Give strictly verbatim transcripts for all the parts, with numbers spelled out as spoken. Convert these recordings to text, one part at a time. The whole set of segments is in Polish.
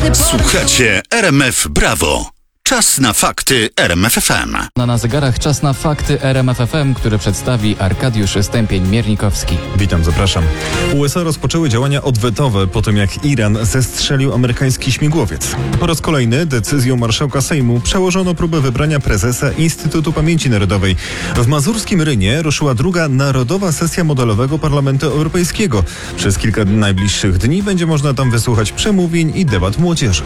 Słuchacie R M F Brawo. Czas na fakty R M F F M. Na, na zegarach czas na fakty R M F F M, które przedstawi Arkadiusz Stępień-Miernikowski. Witam, zapraszam. U S A rozpoczęły działania odwetowe po tym, jak Iran zestrzelił amerykański śmigłowiec. Po raz kolejny decyzją marszałka Sejmu przełożono próbę wybrania prezesa Instytutu Pamięci Narodowej. W mazurskim Rynie ruszyła druga narodowa sesja modelowego Parlamentu Europejskiego. Przez kilka najbliższych dni będzie można tam wysłuchać przemówień i debat młodzieży.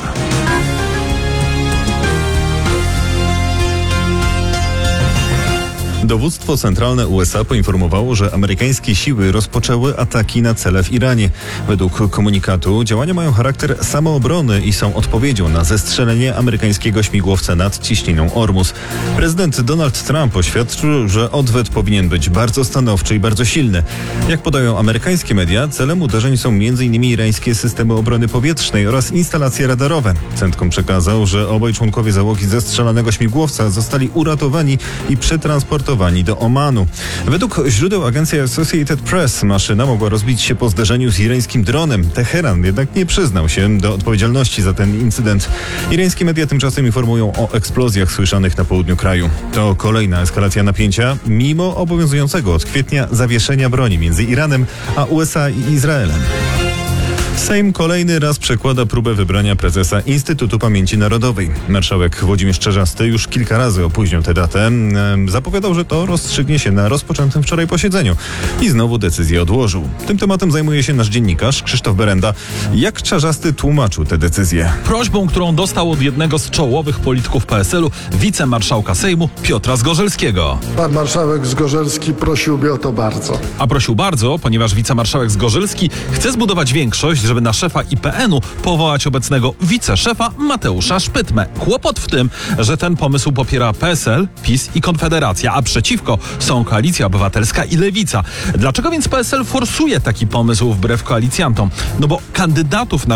Dowództwo centralne U S A poinformowało, że amerykańskie siły rozpoczęły ataki na cele w Iranie. Według komunikatu działania mają charakter samoobrony i są odpowiedzią na zestrzelenie amerykańskiego śmigłowca nad ciśnienią Ormus. Prezydent Donald Trump oświadczył, że odwet powinien być bardzo stanowczy i bardzo silny. Jak podają amerykańskie media, celem uderzeń są między innymi irańskie systemy obrony powietrznej oraz instalacje radarowe. Centcom przekazał, że obaj członkowie załogi zestrzelanego śmigłowca zostali uratowani i przetransportowani do Omanu. Według źródeł agencji Associated Press maszyna mogła rozbić się po zderzeniu z irańskim dronem. Teheran jednak nie przyznał się do odpowiedzialności za ten incydent. Irańskie media tymczasem informują o eksplozjach słyszanych na południu kraju. To kolejna eskalacja napięcia, mimo obowiązującego od kwietnia zawieszenia broni między Iranem a U S A i Izraelem. Sejm kolejny raz przekłada próbę wybrania prezesa Instytutu Pamięci Narodowej. Marszałek Włodzimierz Czarzasty już kilka razy opóźnił tę datę. Zapowiadał, że to rozstrzygnie się na rozpoczętym wczoraj posiedzeniu i znowu decyzję odłożył. Tym tematem zajmuje się nasz dziennikarz Krzysztof Berenda. Jak Czarzasty tłumaczył tę decyzję? Prośbą, którą dostał od jednego z czołowych polityków P S L u, wicemarszałka Sejmu Piotra Zgorzelskiego. Pan marszałek Zgorzelski prosiłby o to bardzo. A prosił bardzo, ponieważ wicemarszałek Zgorzelski chce zbudować większość, żeby na szefa I P N u powołać obecnego wiceszefa Mateusza Szpytmę. Kłopot w tym, że ten pomysł popiera P S L, PiS i Konfederacja, a przeciwko są Koalicja Obywatelska i Lewica. Dlaczego więc P S L forsuje taki pomysł wbrew koalicjantom? No bo kandydatów na